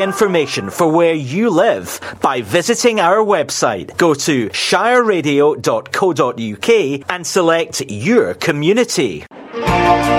the information for where you live by visiting our website. Go to shireradio.co.uk and select your community.